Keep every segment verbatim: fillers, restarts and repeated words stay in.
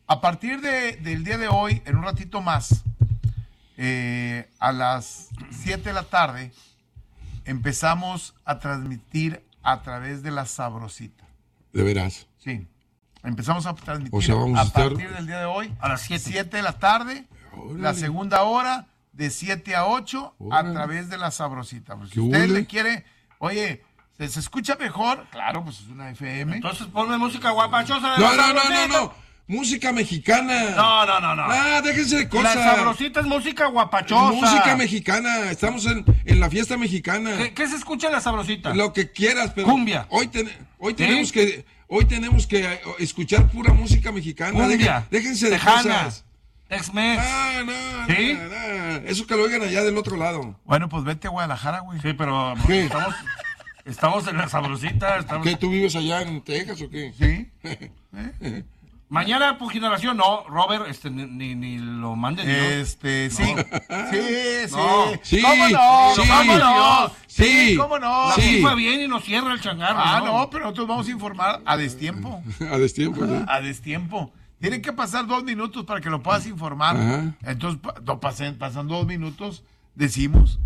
A partir de, del día de hoy, en un ratito más, eh, a las siete de la tarde, empezamos a transmitir a través de La Sabrosita. ¿De veras? Sí. Empezamos a transmitir o sea, vamos a, a estar... partir del día de hoy, a las siete. siete de la tarde, órale. La segunda hora, de siete a ocho, órale. A través de La Sabrosita. Pues, si usted órale. Le quiere, oye, ¿se, ¿se escucha mejor? Claro, pues es una F M. Entonces ponme música guapachosa de No, La no, no, Sabrosita. no, no. Música mexicana. No, no, no, no. Ah, déjense de cosas. La Sabrosita es música guapachosa. Música mexicana. Estamos en, en la fiesta mexicana. ¿Qué, ¿Qué se escucha en La Sabrosita? Lo que quieras, pero cumbia. Hoy, ten, hoy tenemos ¿Sí? que hoy tenemos que escuchar pura música mexicana. Cumbia. Déjense de Tejana. cosas. Tex-Mex. No, no, ¿Sí? no, no. Eso que lo oigan allá del otro lado. Bueno, pues vete a Guadalajara, güey. Sí, pero ¿Qué? estamos estamos en La Sabrosita. Estamos... ¿Qué, tú vives allá en Texas o qué? Sí. ¿Eh? Mañana por generación, no, Robert, este, ni, ni, ni lo manden. Este, ¿no? sí. Sí, sí. No. Sí. ¿Cómo no? Sí. ¿Cómo no? Sí. Sí, ¿cómo no? La Sí. FIFA viene y nos cierra el changarro. Ah, ¿no? no, pero nosotros vamos a informar a destiempo. A destiempo, ¿sí? A destiempo. Tienen que pasar dos minutos para que lo puedas informar. Ajá. Entonces, pa- no pasen, pasan dos minutos, decimos.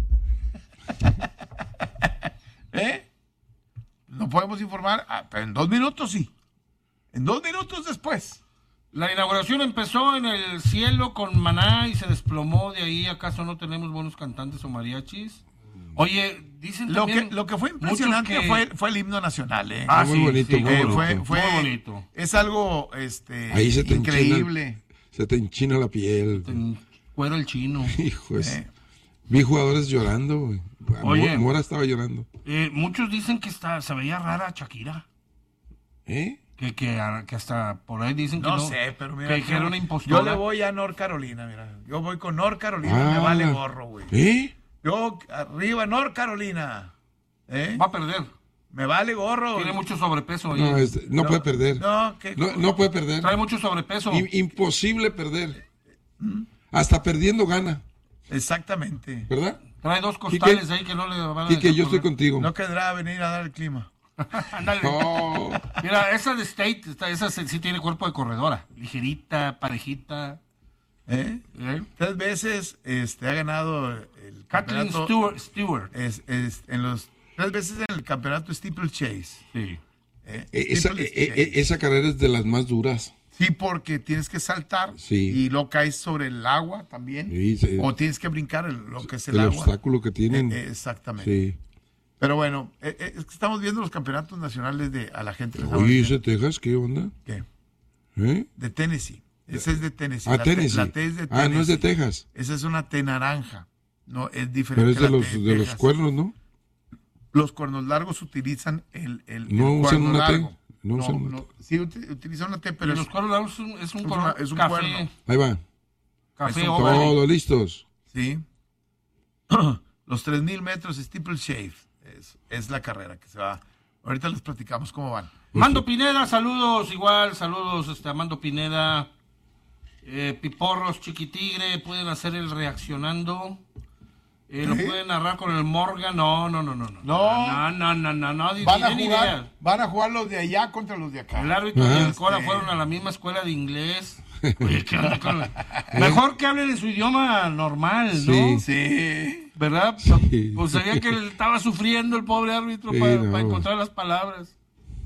¿Eh? No podemos informar, ah, pero en dos minutos sí. En dos minutos después. La inauguración empezó en el cielo con Maná y se desplomó de ahí. ¿Acaso no tenemos buenos cantantes o mariachis? Oye, dicen Lo también... que, lo que fue impresionante que... fue, fue el himno nacional, ¿eh? Ah, Muy sí, bonito, sí, muy Eh, bonito. fue, fue, Muy bonito. Es algo este, Ahí se te increíble. enchina, se te enchina la piel. En cuero el chino. Hijo, es- Eh. vi jugadores llorando, güey. Oye. Mora estaba llorando. Eh, muchos dicen que está, se veía rara Shakira. ¿Eh? Que, que, que hasta por ahí dicen que No, no. sé, pero mira. Que, yo- que era una impostora. Yo le voy a North Carolina, mira. Yo voy con North Carolina, Ah. me vale gorro, güey. ¿Eh? Yo, arriba, North Carolina. ¿Eh? Va a perder. Me vale gorro. Tiene mucho sobrepeso ahí. No, es- no, No, puede perder. No, No, que no, puede perder. Trae mucho sobrepeso. I- imposible perder. Hasta perdiendo gana, exactamente. ¿verdad? Trae dos costales Quique, ahí que no le van a Quique, dejar yo estoy correr. contigo. No querrá venir a dar el clima. Ándale. No. Mira, esa de State, esta- esa sí sí tiene cuerpo de corredora. Ligerita, parejita. ¿Eh? ¿eh? Tres veces este, ha ganado el Kathleen campeonato. Stewart. Stewart. Es, es, en los, tres veces en el campeonato Steeplechase. Sí. ¿eh? E- Esa, e- Steeplechase. e- esa carrera es de las más duras. Sí, porque tienes que saltar Sí. y luego caes sobre el agua también. Sí, sí. O tienes que brincar el- lo que es el, El agua. obstáculo que tienen. Eh, eh, exactamente. Sí. Pero bueno, eh, eh, es que estamos viendo los campeonatos nacionales de a la gente. les Oye, estamos ¿ese diciendo, Texas qué onda? ¿qué? ¿Eh? De Tennessee. Ese es de Tennessee. Ah, La te- Tennessee. La T es de Ah, Tennessee. no es de Texas. Esa es una T naranja. No, es diferente. Pero es de a la los, T de los Texas. cuernos, ¿no? Los cuernos largos utilizan el, el, No el usan cuerno una T. largo. No No, usan una no, sí uti- utilizan una T, pero Pero es, los cuernos largos es un, es un, es color una- es un café. cuerno. Ahí va. Café Es un óvalo. Todos listos. sí. Los tres mil metros steeplechase es, es la carrera que se va. Ahorita les platicamos cómo van. Mando Pineda, saludos, igual, saludos este, a Mando Pineda. Eh, Piporros, Chiquitigre, pueden hacer el reaccionando. Eh, ¿Lo ¿Eh? pueden narrar con el Morgan? No, no, no, no. No, No. no, no, no, no, no, ni- Van a ni jugar, idea. van a jugar los de allá contra los de acá. El árbitro Ajá. y el Cora Este- fueron a la misma escuela de inglés. Oye, ¿qué onda con la- Mejor que hablen en su idioma normal, ¿no? Sí. Sí. ¿Verdad? Sí. Pues sabía que él estaba sufriendo el pobre árbitro Sí, para, no. para encontrar las palabras.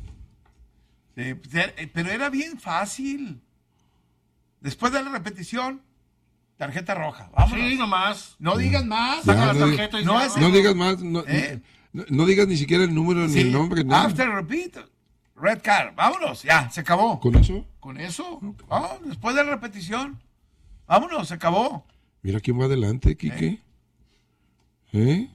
Sí, pues era- pero era bien fácil. Después de la repetición, tarjeta roja. Vámonos. Sí, nomás. No digas más. Ya, Saca la no digas- tarjeta y no se es- va. No digas más. No, ¿Eh? no, no digas ni siquiera el número ni Sí, el nombre. Nada. After repeat, red card. Vámonos, ya, se acabó. ¿Con eso? Con eso, ah, después de la repetición, vámonos, se acabó. Mira quién va adelante, Quique. ¿Eh?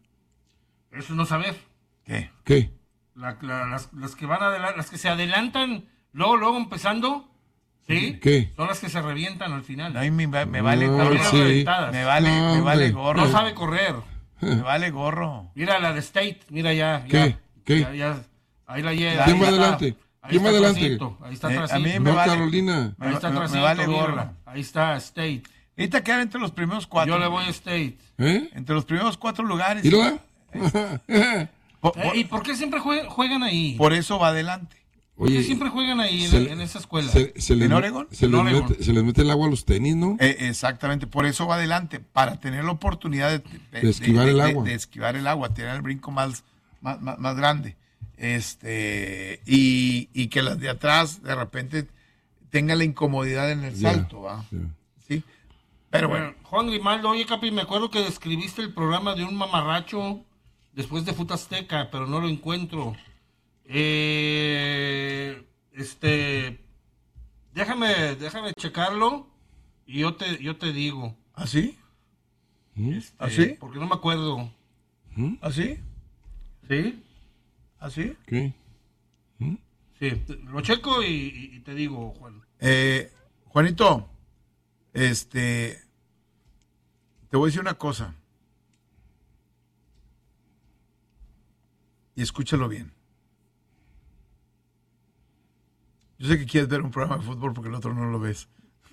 Eso no saber. ¿Qué? ¿Qué? La- la- las, las que van adela- las que se adelantan, luego, luego empezando, ¿sí? ¿Qué? Son las que se revientan al final. A mí me, va- me vale No, gorro. Las sí. reventadas. Me vale, No, me vale hombre. gorro. No sabe correr. Me vale gorro. Mira la de State, mira ya. ¿Qué? ya, ¿Qué? ya- ya, ahí la lleva. ¿Quién ahí va está. adelante? Ahí ¿Quién va está adelante? trasito, ahí está Eh, a trasito. mí me No, vale- Carolina. Ahí está me- me trasito, vale mírala. gorro. Ahí está State. Ahorita quedan entre los primeros cuatro. Yo le voy a State. ¿Eh? Entre los primeros cuatro lugares. ¿Y lo Por, Eh, ¿Y por qué siempre jue- juegan ahí? por eso va adelante. Oye, siempre juegan ahí en, se, en esa escuela. Se, se ¿En les, Oregon? Se, en les Oregon. Mete, se les mete el agua a los tenis, ¿no? Eh, exactamente, por eso va adelante, para tener la oportunidad de, de, de esquivar de, el de, agua. De, de esquivar el agua, tener el brinco más, más, más, más grande. Este, y, y que las de atrás de repente tengan la incomodidad en el Yeah, salto, ¿va? yeah. Sí. Pero bueno. Juan Grimaldo, oye, Capi, me acuerdo que describiste el programa de un mamarracho después de Fut Azteca, pero no lo encuentro. Eh, este, déjame, déjame checarlo y yo te, yo te digo. ¿Así? Este, ¿Así? Porque no me acuerdo. ¿Así? ¿Sí? ¿Así? ¿Qué? Sí, te- lo checo y, y te digo, Juan. Eh, Juanito, este, te voy a decir una cosa. Y escúchalo bien. Yo sé que quieres ver un programa de fútbol porque el otro no lo ves.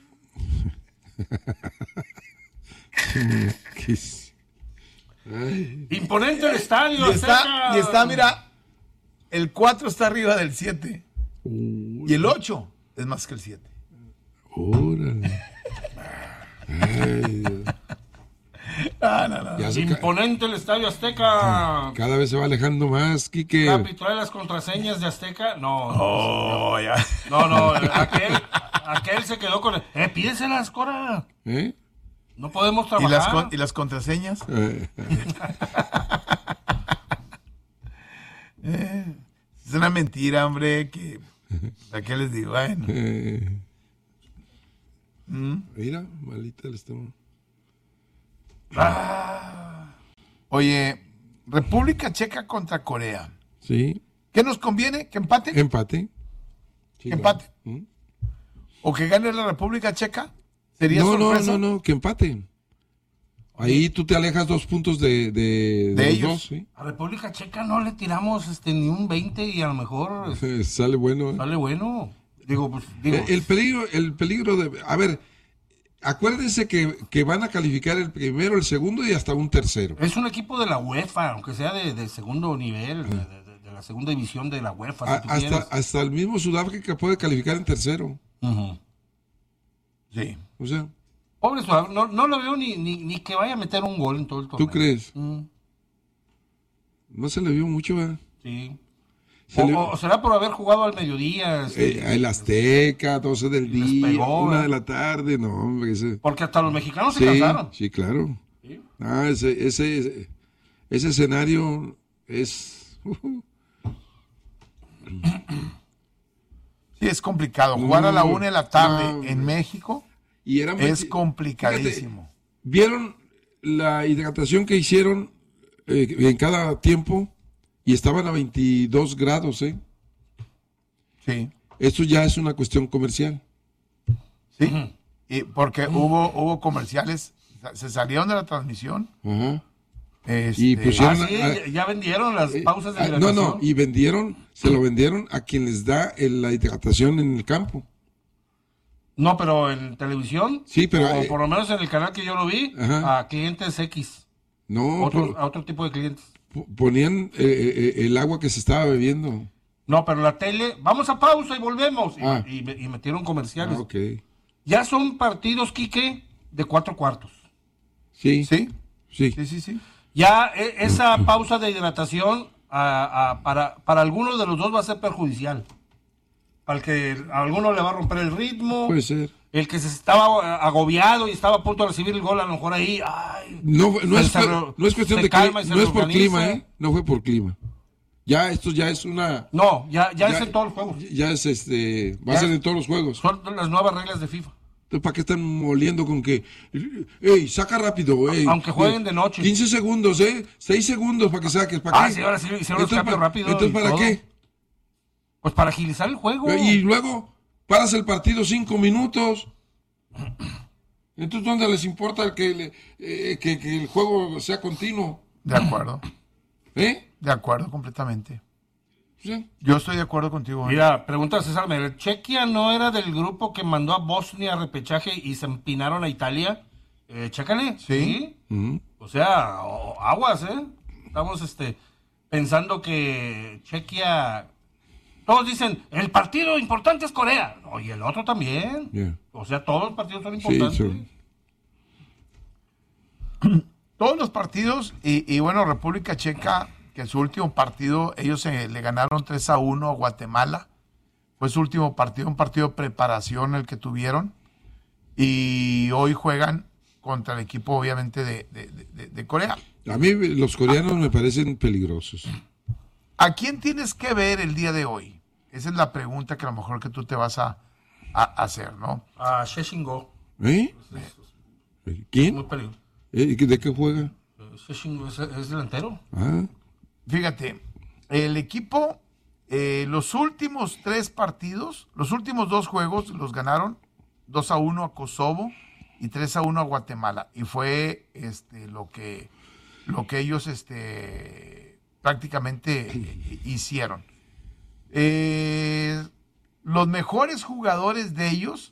¿Qué es? Ay, Imponente el estadio. Y está, Azteca. y está, mira, el cuatro está arriba del siete. Y el ocho es más que el siete. órale. Ay, Dios. Ah, no, no. Ya se ca- Imponente el estadio Azteca. cada vez se va alejando más, Quique. Capi, ¿trae las contraseñas de Azteca? No. Oh, ya. No, no, aquel, aquel se quedó con el... Eh, pídeselas, Cora. ¿Eh? No podemos ¿Y trabajar. las, con- ¿Y las contraseñas? Eh, Es una mentira, hombre, que... ¿A qué les digo? Bueno. eh. ¿Mm? Mira, malita el estómago. Oye, República Checa contra Corea. Sí, ¿Qué nos conviene? ¿Que empate? empate. Sí, ¿Empate? claro. ¿Mm? ¿O que gane la República Checa? ¿Sería No, no, sorpresa? no, no, que empate. Ahí tú te alejas dos puntos de, de, de De los ellos. dos, ¿sí? A República Checa no le tiramos este ni un veinte y a lo mejor este, Sale bueno. ¿eh? sale bueno. Digo, pues, digo... El, el peligro, el peligro de... A ver, acuérdense que, que van a calificar el primero, el segundo y hasta un tercero. Es un equipo de la UEFA, aunque sea de, de segundo nivel, de, de- de la segunda división de la UEFA, si A- tú hasta, quieres. hasta el mismo Sudáfrica puede calificar en tercero. Ujú. Sí. O sea, Pobre Sudáfrica, no, no lo veo ni, ni, ni que vaya a meter un gol en todo el torneo. ¿tú crees? Mm, No se le vio mucho, ¿verdad? sí. Se O, le- o será por haber jugado al mediodía. este, Eh, el Azteca, doce del les día, pegó, una ¿eh? de la tarde, no, hombre, ese... Porque hasta los mexicanos se Sí, cansaron. sí, claro. Sí. Ah, ese, ese, ese escenario es... Sí, es complicado. Jugar a la una de la tarde No, en México y era es muy- complicadísimo. Fíjate, ¿vieron la hidratación que hicieron eh, en cada tiempo? Y estaban a veintidós grados, ¿eh? Sí, Esto ya es una cuestión comercial. sí. Y porque hubo, hubo comerciales, se salieron de la transmisión. Ajá. este, Y pusieron- Ah, sí, ah, ya- ya vendieron las pausas de Ah, no, hidratación. no, y vendieron, se lo vendieron a quien les da el- la hidratación en el campo. No, pero en televisión. Sí, pero, O eh, por lo menos en el canal que yo lo vi, Ajá. a clientes X. No, Otro, po- a otro tipo de clientes. po- ponían eh, eh, eh, el agua que se estaba bebiendo. No, pero la tele, vamos a pausa y volvemos. Y, Ah. y- y metieron comerciales. Ah, ok. Ya son partidos, Quique, de cuatro cuartos. Sí, Sí, sí. sí, sí, sí. Ya e- esa pausa de hidratación a- a- para, para alguno de los dos va a ser perjudicial. Para el que a alguno le va a romper el ritmo. Puede ser. El que se estaba agobiado y estaba a punto de recibir el gol, a lo mejor ahí. Ay, No, no, se- es, se cu- re- no es cuestión se de calma y clima, se no es por reorganiza. clima, ¿eh? No fue por clima. Ya esto ya es una... No, ya, ya, es en todos los juegos. Ya es este... Va a Ya ser es- en todos los juegos. Son las nuevas reglas de FIFA. Entonces, ¿para qué están moliendo con que... ¡Ey, saca rápido, ey! Aunque jueguen de noche. quince segundos, ¿eh? seis segundos para que saques. ¿Para Ah, qué? sí, ahora sí hicieron los Entonces, cambios pa- rápidos. Entonces, y ¿para todo. qué? Pues para agilizar el juego. Y luego paras el partido cinco minutos. Entonces, ¿dónde les importa que, le- eh, que, que el juego sea continuo? De acuerdo, ¿Eh? de acuerdo completamente. ¿Sí? Yo estoy de acuerdo contigo. ¿eh? Mira, pregunta César Miguel, ¿Chequia no era del grupo que mandó a Bosnia a repechaje y se empinaron a Italia? Eh, chécale. Sí. Ujú. O sea, o- aguas, ¿eh? Estamos este, pensando que Chequia Todos dicen, el partido importante es Corea. Oye, el otro también. Yeah. O sea, todos los partidos son Sí, importantes. son- Todos los partidos, y, y bueno, República Checa, que en su último partido, ellos eh, le ganaron tres a uno a Guatemala. Fue su último partido, un partido de preparación el que tuvieron. Y hoy juegan contra el equipo, obviamente, de, de- de- de Corea. A mí los coreanos me parecen peligrosos. ¿A quién tienes que ver el día de hoy? Esa es la pregunta que a lo mejor que tú te vas a, a hacer, ¿no? A Sheshingo. ¿Eh? ¿Quién? Muy peligroso. ¿Eh? ¿De qué juega? Sheshingo es, es delantero. Ah, Fíjate, el equipo, eh, los últimos tres partidos, los últimos dos juegos los ganaron dos a uno a Kosovo y tres a uno a Guatemala. Y fue este, lo que, lo que ellos este, prácticamente eh, hicieron. Eh, los mejores jugadores de ellos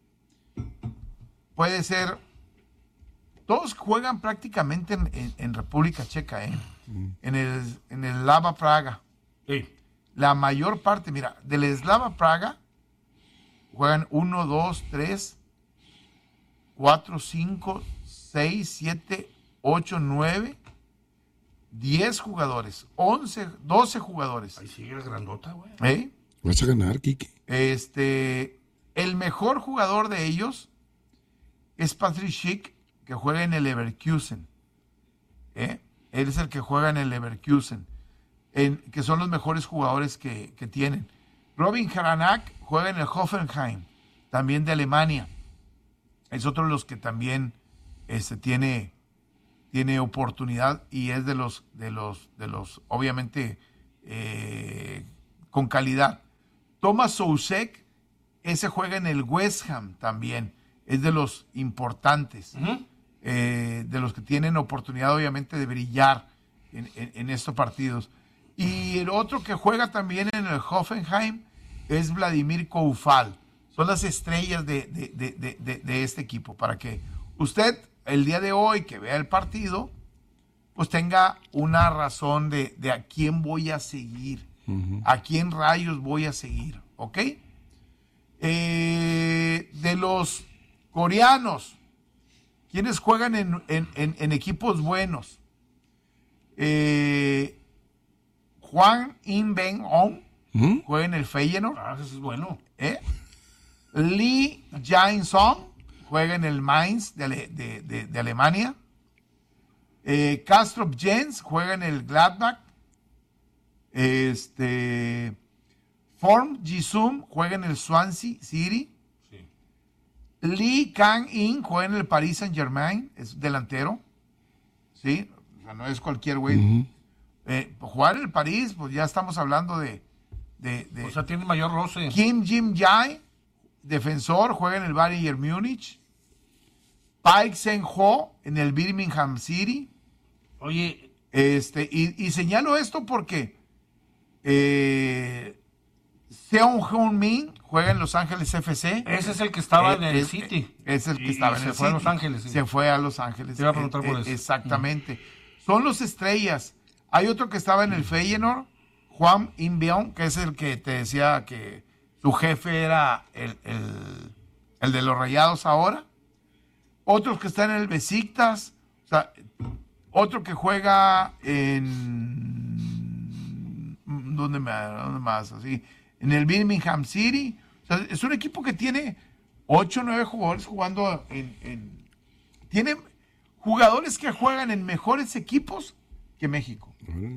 puede ser, todos juegan prácticamente en, en- en República Checa, ¿eh? En el, en el Slava Praga. Sí. La mayor parte, mira, del Slava Praga juegan uno, dos, tres, cuatro, cinco, seis, siete, ocho, nueve, diez jugadores, once, doce jugadores. Ahí sigue la grandota, güey. ¿Eh? vas a ganar, Kike. Este, el mejor jugador de ellos es Patrick Schick, que juega en el Leverkusen. ¿Eh? Él es el que juega en el Leverkusen, en, que son los mejores jugadores que, que tienen. Robin Haranak juega en el Hoffenheim, también de Alemania. Es otro de los que también este, tiene, tiene oportunidad y es de los, de los, de los obviamente, eh, con calidad. Thomas Soucek, ese juega en el West Ham también, es de los importantes, Ujú. eh, de los que tienen oportunidad obviamente de brillar en, en- en estos partidos. Y el otro que juega también en el Hoffenheim es Vladimir Koufal. Son las estrellas de, de- de- de- de- de este equipo, para que usted el día de hoy que vea el partido, pues tenga una razón de, de a quién voy a seguir, a quién rayos voy a seguir, ¿ok? Eh, de los coreanos, ¿quiénes juegan en, en- en- en equipos buenos? Eh, Juan In-ben-on ¿Mm? juega en el Feyenoord. Ah, ese es bueno. ¿eh? Lee Jae-sung juega en el Mainz de, Ale- de- de- de Alemania. Eh, Kastrup Jens juega en el Gladbach. Este, Form Jisung juega en el Swansea City. Sí. Lee Kang-in juega en el Paris Saint-Germain, es delantero. ¿Sí? O sea, no es cualquier güey. Ujú. Eh, jugar en el París, pues ya estamos hablando de, de, de- O sea, tiene mayor roce. Kim Jim Jae, defensor, juega en el Bayern Múnich. Park Sen-ho en el Birmingham City. Oye, Este, y, y señalo esto porque eh, Seon Heung-min juega en Los Ángeles F C. ese es el que estaba Eh, en el es- City. Es el que Y- estaba y en se el fue a City. Los Ángeles. sí. Se fue a Los Ángeles. Te iba a preguntar Eh, por eh, eso. Exactamente. Son los estrellas. Hay otro que estaba en el Feyenoord, Juan In-beon, que es el que te decía que su jefe era el, el- el de los Rayados ahora. Otros que están en el Besiktas. O sea, otro que juega en... ¿Dónde, me- dónde más? Así, en el Birmingham City. O sea, es un equipo que tiene ocho o nueve jugadores jugando en, en- Tiene jugadores que juegan en mejores equipos que México. Órale.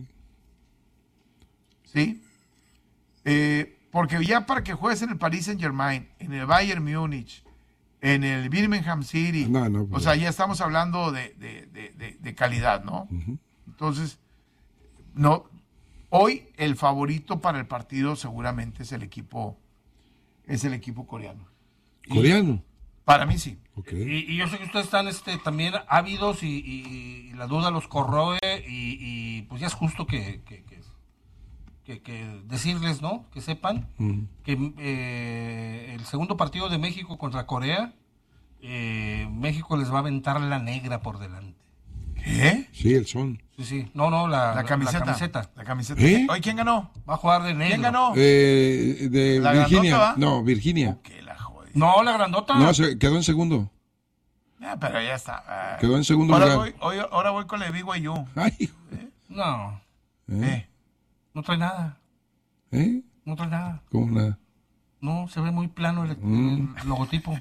¿Sí? Eh, porque ya para que juegues en el Paris Saint Germain, en el Bayern Múnich, en el Birmingham City, No, no, o pues sea, ya. ya estamos hablando de, de- de- de- de calidad, ¿no? Entonces, no, hoy el favorito para el partido seguramente es el equipo, es el equipo coreano. Coreano. Para mí sí. Ok. Y, y yo sé que ustedes están este, también ávidos y, y- y la duda los corroe y, y, pues ya es justo que, que, que- que- que decirles, ¿no? Que sepan Ujú. que eh, el segundo partido de México contra Corea, eh, México les va a aventar la negra por delante. ¿Eh? Sí, el son. Sí, sí. No, no, la, La camiseta. La camiseta. La camiseta. ¿Eh? Oye, ¿quién ganó? Va a jugar de negro. ¿Quién ganó? Eh, de ¿La Virginia. grandota, va? No, Virginia. Que la jodí. No, la grandota. No, se quedó en segundo. Ah, pero ya está. Ah. Quedó en segundo ahora lugar. voy, hoy, ahora voy con la de B Y U. Ay, No, ¿Eh? no trae nada. ¿eh? No trae nada. ¿Cómo nada? No, se ve muy plano el, Mm. el logotipo.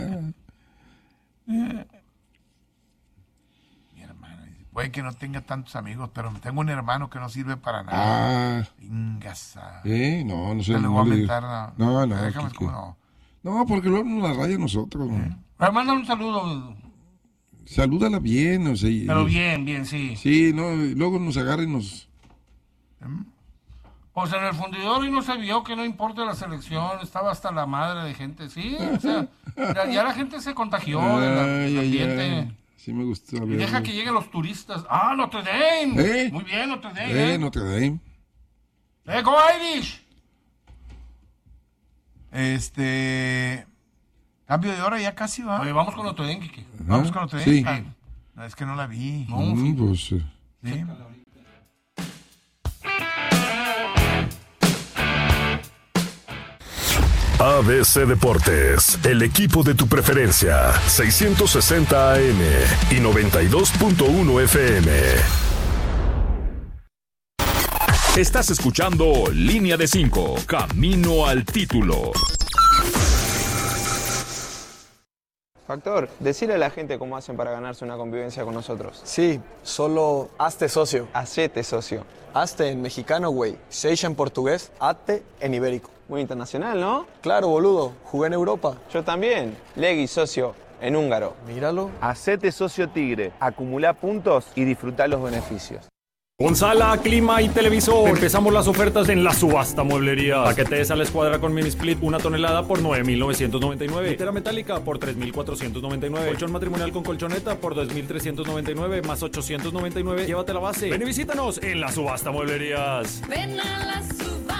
Mi hermano. Puede que no tenga tantos amigos, pero tengo un hermano que no sirve para nada. Ah, Ingasa. ¿eh? No, no sé. Te le no voy a le mentar digas. la... No, no, Déjame Kike. como no. No, porque luego nos la raya a nosotros. ¿no? Pero mándale un saludo. Salúdala bien, o sea. y- Pero bien, bien, sí. Sí, no, y luego nos agarra y nos... Pues en el fundidor y no se vio que no importa la selección, estaba hasta la madre de gente, sí, o sea, ya, ya la gente se contagió del Ay, ay, ambiente. ay. Sí me gustó. Y deja que lleguen los turistas. ¡Ah, Notre Dame! ¿Eh? Muy bien, Notre Dame. Eh, ¿Eh? Notre Dame. ¡Eh, go Irish! Este... Cambio de hora ya casi va. Oye, vamos con Notre Dame, Kike. Vamos con otro. Sí. Ah, no, es que no la vi. No, Mm, pues, eh, ¿Sí? A B C Deportes, el equipo de tu preferencia, seiscientos sesenta A M y noventa y dos punto uno F M. Estás escuchando Línea de cinco, Camino al Título. Factor, decirle a la gente cómo hacen para ganarse una convivencia con nosotros. Sí, solo hazte socio. Hacete socio. Hazte en mexicano, güey. Seis en portugués, hazte en ibérico. Muy internacional, ¿no? Claro, boludo. Jugué en Europa. Yo también. Legui socio en húngaro. Míralo. Hacete socio Tigre, acumulá puntos y disfrutá los beneficios. Con sala, clima y televisor. Empezamos las ofertas en la subasta mueblería. Paquete de sala escuadra con mini split, una tonelada por nueve mil novecientos noventa y nueve. Litera metálica por tres mil cuatrocientos noventa y nueve. Colchón matrimonial con colchoneta por dos mil trescientos noventa y nueve más ochocientos noventa y nueve. Llévate la base. Ven y visítanos en la subasta mueblerías. Ven a la subasta.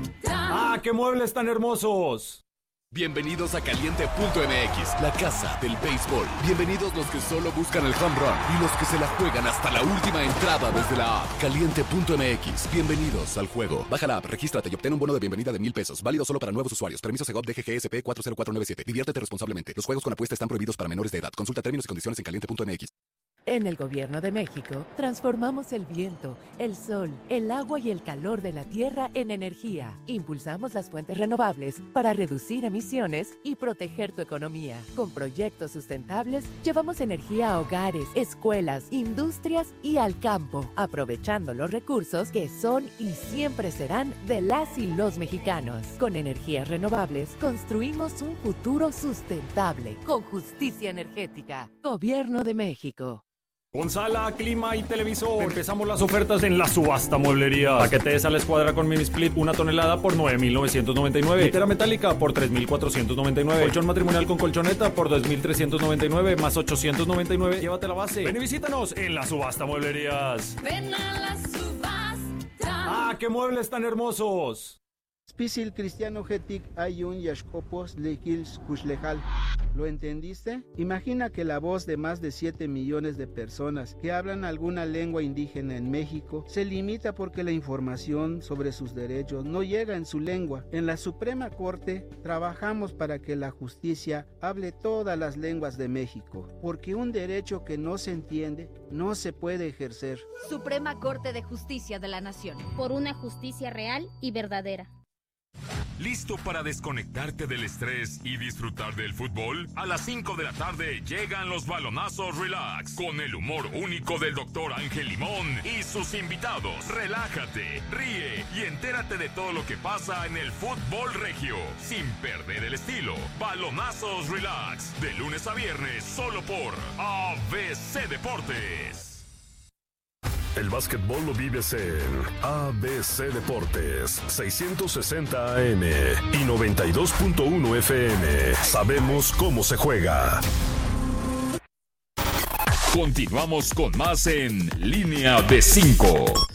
¡Ah, qué muebles tan hermosos! Bienvenidos a Caliente punto M X, la casa del béisbol. Bienvenidos los que solo buscan el home run y los que se la juegan hasta la última entrada desde la app. Caliente punto M X, bienvenidos al juego. Baja la app, regístrate y obtén un bono de bienvenida de mil pesos. Válido solo para nuevos usuarios. Permiso Segov D G G S P cuatro cero cuatro nueve siete. Diviértete responsablemente. Los juegos con apuesta están prohibidos para menores de edad. Consulta términos y condiciones en caliente punto M X. En el Gobierno de México, transformamos el viento, el sol, el agua y el calor de la tierra en energía. Impulsamos las fuentes renovables para reducir emisiones y proteger tu economía. Con proyectos sustentables, llevamos energía a hogares, escuelas, industrias y al campo, aprovechando los recursos que son y siempre serán de las y los mexicanos. Con energías renovables, construimos un futuro sustentable, con justicia energética. Gobierno de México. Con sala, clima y televisor. Empezamos las ofertas en la subasta mueblería. Paquete de sala escuadra con mini split, una tonelada por nueve mil novecientos noventa y nueve. Litera metálica por tres mil cuatrocientos noventa y nueve. Colchón matrimonial con colchoneta por dos mil trescientos noventa y nueve más ochocientos noventa y nueve. Llévate la base. Ven y visítanos en la subasta mueblerías. Ven a la subasta. ¡Ah, qué muebles tan hermosos! Spisil cristiano getik ayun yashkopos lekils kushlejal. ¿Lo entendiste? Imagina que la voz de más de siete millones de personas que hablan alguna lengua indígena en México se limita porque la información sobre sus derechos no llega en su lengua. En la Suprema Corte trabajamos para que la justicia hable todas las lenguas de México, porque un derecho que no se entiende no se puede ejercer. Suprema Corte de Justicia de la Nación. Por una justicia real y verdadera. ¿Listo para desconectarte del estrés y disfrutar del fútbol? A las cinco de la tarde llegan los balonazos Relax con el humor único del doctor Ángel Limón y sus invitados. Relájate, ríe y entérate de todo lo que pasa en el fútbol regio sin perder el estilo. Balonazos Relax de lunes a viernes solo por A B C Deportes. El básquetbol lo vives en A B C Deportes, seiscientos sesenta A M y noventa y dos punto uno F M. Sabemos cómo se juega. Continuamos con más en Línea de cinco.